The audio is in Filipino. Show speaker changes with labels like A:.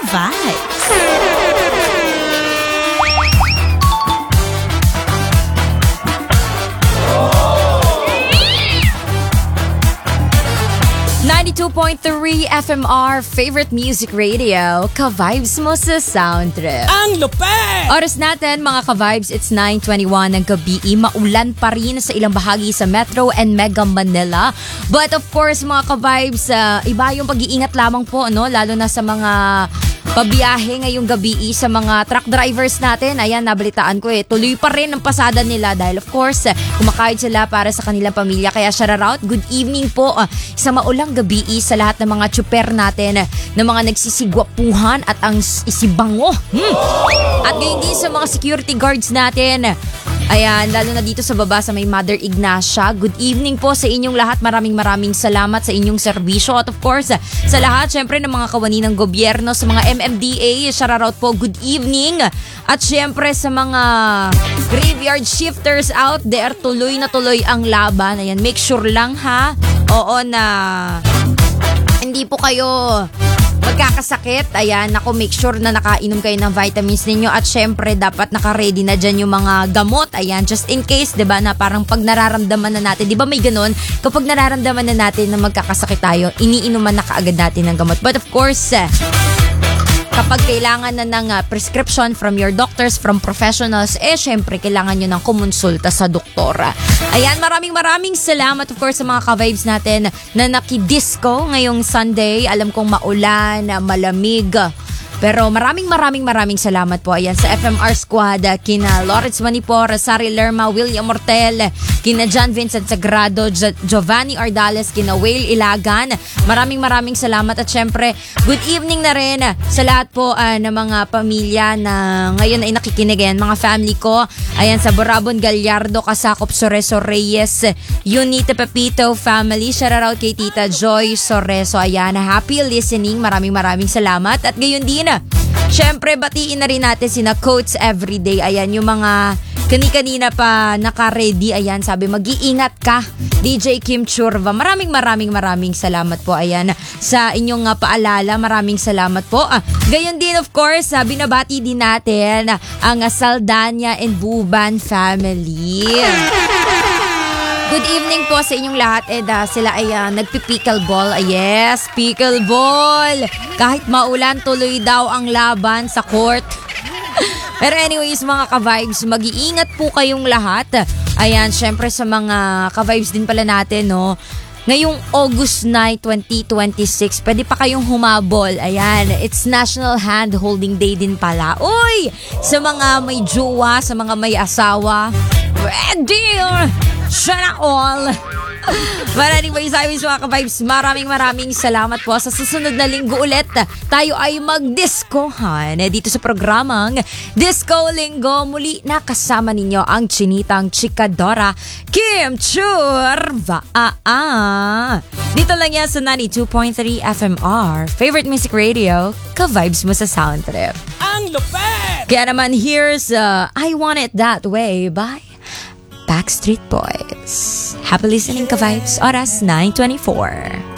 A: Ka-Vibes. FMR Favorite Music Radio, Ka-Vibes mo sa Sound Trip.
B: Ang lupet!
A: Oras natin mga Ka-Vibes, it's 9:21 ng gabi. Maulan pa rin sa ilang bahagi sa Metro and Mega Manila. But of course mga Ka-Vibes, iba yung pag-iingat lamang po, no? Lalo na sa mga pabiyahe ngayong gabi sa mga truck drivers natin. Ayan, nabalitaan ko tuloy pa rin ang pasada nila dahil of course, kumakayod sila para sa kanilang pamilya. Kaya shout out, good evening po sa maulang gabi sa lahat ng mga tsuper natin na mga nagsisigwapuhan at ang isibango. At gayon din sa mga security guards natin. Ayan, lalo na dito sa baba sa may Mother Ignacia. Good evening po sa inyong lahat. Maraming salamat sa inyong serbisyo. At of course, sa lahat, syempre, ng mga kawani ng gobyerno, sa mga MMDA, shout out po, good evening. At syempre, sa mga graveyard shifters out there, tuloy na tuloy ang laban. Ayan, make sure lang ha. Oo na hindi po kayo magkakasakit. Ayan, ako make sure na nakainom kayo ng vitamins ninyo at syempre dapat naka-ready na dyan yung mga gamot. Ayan, just in case, 'di ba, na parang pag nararamdaman na natin, 'di ba may ganun, kapag nararamdaman na natin na magkakasakit tayo, iniinuman na kaagad natin ng gamot. But of course, kapag kailangan na ng prescription from your doctors, from professionals, syempre kailangan nyo ng kumonsulta sa doktora. Ayan, maraming salamat of course sa mga Ka-Vibes natin na nakidisco ngayong Sunday. Alam kong maulan, malamig. Pero maraming salamat po. Ayan, sa FMR Squad, kina Lawrence Manipor, Sari Lerma, William Mortel, kina John Vincent Sagrado, Giovanni Ardales, kina Whale Ilagan. Maraming salamat at syempre, good evening na rin sa lahat po ng mga pamilya na ngayon ay nakikinig. Ayan, mga family ko. Ayan, sa Borabon, Gallardo, Kasakop, Soreso, Reyes, Unita Pepito family. Shout out kay Tita Joy Soreso. Ayan, happy listening. Maraming salamat. At gayon din, syempre, batiin na rin natin sina Coach Everyday. Ayan, yung mga kanina pa naka-ready. Ayan, sabi, mag-iingat ka, DJ Kim Churva. Maraming salamat po. Ayan, sa inyong paalala. Maraming salamat po. Gayon din, of course, binabati din natin ang Saldana and Buban family. Good evening po sa inyong lahat. Sila ay nagpi-pickleball. Yes, pickleball. Kahit maulan, tuloy daw ang laban sa court. Pero anyways, mga Ka-Vibes, mag-iingat po kayong lahat. Ayan, syempre sa mga Ka-Vibes din pala natin, no? Ngayong August 9, 2026, pwede pa kayong humabol. Ayan, it's National Hand Holding Day din pala. Uy! Sa mga may jowa, sa mga may asawa, ready! Sana all! But anyways, mga Ka-Vibes, maraming salamat po. Sa susunod na linggo ulit, tayo ay mag-discohan dito sa programang Disco Linggo. Muli nakasama ninyo ang chinitang chikadora, Kim Churva. Dito lang yan sa 92.3 FMR Favorite Music Radio, Ka-Vibes mo sa Sound Trip.
B: Ang lupet!
A: Kaya naman, here's I Want It That Way by Backstreet Boys. Happy listening, Ka-Vibes. Oras 9:24.